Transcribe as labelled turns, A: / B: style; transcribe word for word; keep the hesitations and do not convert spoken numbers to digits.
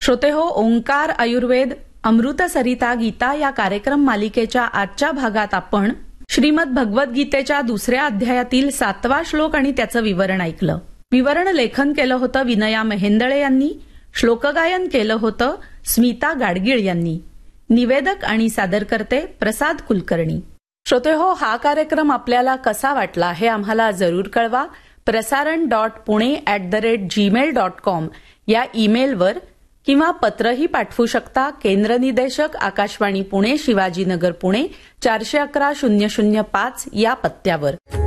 A: श्रोते हो, ओंकार आयुर्वेद अमृत सरिता गीता या कार्यक्रम मालिकेच्या आजच्या भागात आपण श्रीमद भगवद्गीतेच्या दुसऱ्या अध्यायातील सातवा श्लोक आणि त्याचं विवरण ऐकलं. विवरण लेखन केलं होतं विनया मेहेंदळे यांनी. श्लोकगायन केलं होतं स्मिता गाडगीळ यांनी. निवेदक आणि सादरकर्ते प्रसाद कुलकर्णी. श्रोते हो, हा कार्यक्रम आपल्याला कसा वाटला हे आम्हाला जरूर कळवा. प्रसारण dot Pune at the rate Gmail dot com या ईमेलवर किंवा पत्रही पाठवू शकता. केंद्र निदेशक आकाशवाणी पुणे, शिवाजीनगर पुणे, चारशे अकरा शून्य शून्य पाच या पत्त्यावर.